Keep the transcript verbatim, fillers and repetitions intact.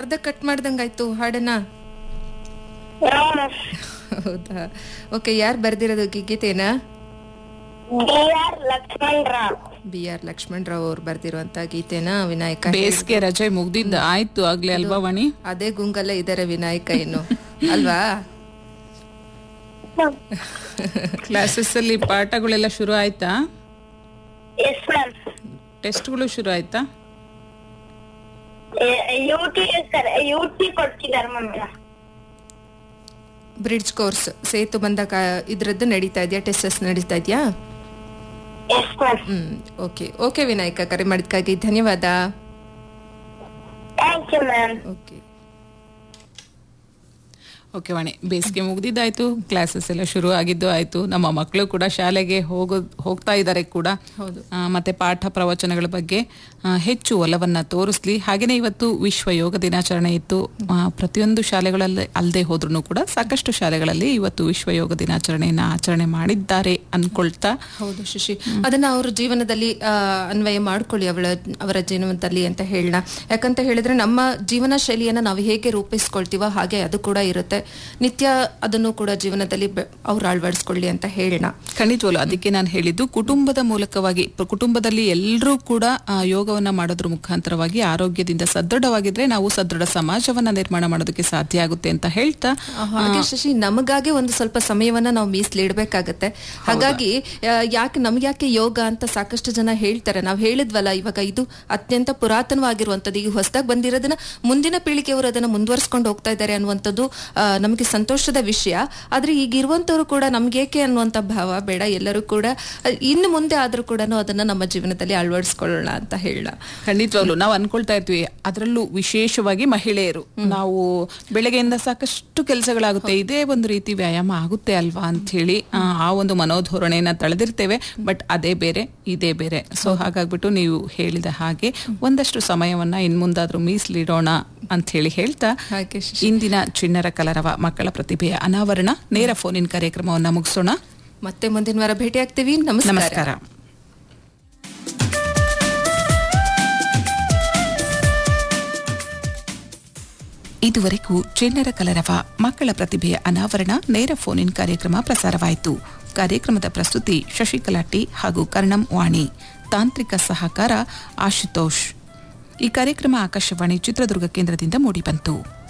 ಅರ್ಧ ಕಟ್ ಮಾಡ್ದಂಗಾಯ್ತು ಹಾಡನ್ನ. ಹೌದಾ, ಓಕೆ. ಯಾರು ಬರ್ದಿರೋದು ಗೀತೆನಾ? B R Lakshman Rao. B R Lakshman Rao ಅವ್ರು ಬರ್ದಿರುವಂತ ಗೀತೆನಾ ವಿನಾಯಕ? ಬೇಸಿಗೆ ರಜೆ ಮುಗ್ದಿದ್ದ ಆಯ್ತು ಆಗ್ಲೇ ಅಲ್ವಾ ವಾಣಿ? ಅದೇ ಗುಂಗಲ್ಲ ಇದಾರೆ ವಿನಾಯಕ ಇನ್ನು ಅಲ್ವಾ? ಕ್ಲಾಸಸ್ ಅಲ್ಲಿ ಪಾಠಗಳೆಲ್ಲ ಶುರು ಆಯ್ತಾ? Yes ma'am. ಟೆಸ್ಟ್ಗಳು ಶುರು ಆಯ್ತಾ? ಯುಟಿ ಸರ್, ಯುಟಿ ಕೊಡ್ತಿದ್ದಾರೆ ಮ್ಯಾಮ್. ಬ್ರಿಡ್ಜ್ ಕೋರ್ಸ್ ಸೇತು ಬಂದ ಇದ್ರದ್ದು ನಡೀತಾ ಇದೆಯಾ? ಟೆಸ್ಟಸ್ ನಡೀತಾ ಇದೆಯಾ? ಹ್ಮ್, ಓಕೆ ಓಕೆ ವಿನಾಯಕ, ಕರೆ ಮಾಡಿದ್ಕಾಗಿ ಧನ್ಯವಾದ. Thank you ma'am. Okay okay ವಾಣಿ, ಬೇಸಿಗೆ ಮುಗ್ದಿದ್ದಾಯ್ತು, ಕ್ಲಾಸಸ್ ಎಲ್ಲ ಶುರು ಆಗಿದ್ದು ಆಯ್ತು. ನಮ್ಮ ಮಕ್ಕಳು ಕೂಡ ಶಾಲೆಗೆ ಹೋಗೋ ಹೋಗ್ತಾ ಇದ್ದಾರೆ ಕೂಡ. ಹೌದು. ಮತ್ತೆ ಪಾಠ ಪ್ರವಚನಗಳ ಬಗ್ಗೆ ಹೆಚ್ಚು ಒಲವನ್ನ ತೋರಿಸ್ಲಿ. ಹಾಗೇನೆ ಇವತ್ತು ವಿಶ್ವ ಯೋಗ ದಿನಾಚರಣೆ ಇತ್ತು. ಪ್ರತಿಯೊಂದು ಶಾಲೆಗಳಲ್ಲಿ ಅಲ್ಲದೆ ಹೋದ್ರೂ ಕೂಡ ಸಾಕಷ್ಟು ಶಾಲೆಗಳಲ್ಲಿ ಇವತ್ತು ವಿಶ್ವ ಯೋಗ ದಿನಾಚರಣೆಯನ್ನ ಆಚರಣೆ ಮಾಡಿದ್ದಾರೆ ಅನ್ಕೊಳ್ತಾ. ಹೌದು ಶಶಿ, ಅದನ್ನ ಅವ್ರ ಜೀವನದಲ್ಲಿ ಅನ್ವಯ ಮಾಡ್ಕೊಳ್ಳಿ ಅವಳ ಅವರ ಜೀವನದಲ್ಲಿ ಅಂತ ಹೇಳೋಣ. ಯಾಕಂತ ಹೇಳಿದ್ರೆ ನಮ್ಮ ಜೀವನ ಶೈಲಿಯನ್ನ ನಾವು ಹೇಗೆ ರೂಪಿಸ್ಕೊಳ್ತೀವೋ ಹಾಗೆ ಅದು ಕೂಡ ಇರುತ್ತೆ. ನಿತ್ಯ ಅದನ್ನು ಕೂಡ ಜೀವನದಲ್ಲಿ ಅವ್ರು ಅಳವಡಿಸ್ಕೊಳ್ಳಿ ಅಂತ ಹೇಳೋಣ. ಖಂಡಿತವಲ್ಲ, ಅದಕ್ಕೆ ನಾನು ಹೇಳಿದ್ದು ಕುಟುಂಬದ ಮೂಲಕವಾಗಿ, ಕುಟುಂಬದಲ್ಲಿ ಎಲ್ಲರೂ ಕೂಡ ಯೋಗವನ್ನ ಮಾಡೋದ್ರ ಮುಖಾಂತರವಾಗಿ ಆರೋಗ್ಯದಿಂದ ಸದೃಢವಾಗಿದ್ರೆ ನಾವು ಸದೃಢ ಸಮಾಜವನ್ನ ನಿರ್ಮಾಣ ಮಾಡೋದಕ್ಕೆ ಸಾಧ್ಯ ಆಗುತ್ತೆ ಅಂತ ಹೇಳ್ತಾ, ಹಾಗೆ ಶಶಿ ನಮಗಾಗಿ ಒಂದು ಸ್ವಲ್ಪ ಸಮಯವನ್ನ ನಾವು ಮೀಸಲಿಡ್ಬೇಕಾಗತ್ತೆ. ಹಾಗಾಗಿ ಯಾಕೆ ನಮ್ಗೆ ಯಾಕೆ ಯೋಗ ಅಂತ ಸಾಕಷ್ಟು ಜನ ಹೇಳ್ತಾರೆ. ನಾವು ಹೇಳಿದ್ವಲ್ಲ, ಇವಾಗ ಇದು ಅತ್ಯಂತ ಪುರಾತನವಾಗಿರುವಂತದ್ದು, ಈಗ ಹೊಸದಾಗಿ ಬಂದಿರೋದನ್ನ ಮುಂದಿನ ಪೀಳಿಗೆಯವರು ಅದನ್ನ ಮುಂದುವರ್ಸ್ಕೊಂಡು ಹೋಗ್ತಾ ಇದ್ದಾರೆ ಅನ್ನುವಂಥದ್ದು ನಮಗೆ ಸಂತೋಷದ ವಿಷಯ. ಆದ್ರೆ ಈಗ ಇರುವಂತವ್ರು ಕೂಡ ನಮ್ಗೇಕೆ ಅನ್ನುವಂತ ಭಾವ ಬೇಡ, ಎಲ್ಲರೂ ಕೂಡ ಇನ್ನು ಮುಂದೆ ಆದ್ರೂ ಕೂಡ ಅದನ್ನ ನಮ್ಮ ಜೀವನದಲ್ಲಿ ಅಳವಡಿಸ್ಕೊಳ್ಳೋಣ ಅಂತ ಹೇಳ. ಖಂಡಿತವಾಗ್ಲು ನಾವು ಅನ್ಕೊಳ್ತಾ ಇರ್ತೀವಿ, ಅದರಲ್ಲೂ ವಿಶೇಷವಾಗಿ ಮಹಿಳೆಯರು, ನಾವು ಬೆಳಗ್ಗೆಯಿಂದ ಸಾಕಷ್ಟು ಕೆಲಸಗಳಾಗುತ್ತೆ, ಇದೇ ಒಂದು ರೀತಿ ವ್ಯಾಯಾಮ ಆಗುತ್ತೆ ಅಲ್ವಾ ಅಂತ ಹೇಳಿ ಆ ಒಂದು ಮನೋಧೋರಣೆಯನ್ನ ತಳೆದಿರ್ತೇವೆ. ಬಟ್ ಅದೇ ಬೇರೆ ಇದೇ ಬೇರೆ. ಸೊ ಹಾಗಾಗ್ಬಿಟ್ಟು ನೀವು ಹೇಳಿದ ಹಾಗೆ ಒಂದಷ್ಟು ಸಮಯವನ್ನ ಇನ್ ಮುಂದಾದ್ರೂ ಮೀಸಲಿಡೋಣ ಅಂತ ಹೇಳಿ ಹೇಳ್ತಾ, ಇಂದಿನ ಚಿಣ್ಣರ ಕಲರವ ಮಕ್ಕಳ ಪ್ರತಿಭೆಯ ಅನಾವರಣ ನೇರ ಫೋನ್ ಇನ್ ಕಾರ್ಯಕ್ರಮವನ್ನ ಮುಗಿಸೋಣ. ಮತ್ತೆ ಮುಂದಿನ ವಾರ ಭೇಟಿ ಆಗ್ತೀವಿ. ನಮಸ್ಕಾರ. ಇದುವರೆಗೂ ಚಿಣ್ಣರ ಕಲರವ ಮಕ್ಕಳ ಪ್ರತಿಭೆಯ ಅನಾವರಣ ನೇರ ಫೋನ್ ಇನ್ ಕಾರ್ಯಕ್ರಮ ಪ್ರಸಾರವಾಯಿತು. ಕಾರ್ಯಕ್ರಮದ ಪ್ರಸ್ತುತಿ ಶಶಿಕಲಾ ಟಿ ಹಾಗೂ ಕರ್ಣಂ ವಾಣಿ. ತಾಂತ್ರಿಕ ಸಹಕಾರ ಆಶುತೋಷ್. ಈ ಕಾರ್ಯಕ್ರಮ ಆಕಾಶವಾಣಿ ಚಿತ್ರದುರ್ಗ ಕೇಂದ್ರದಿಂದ ಮೂಡಿಬಂತು.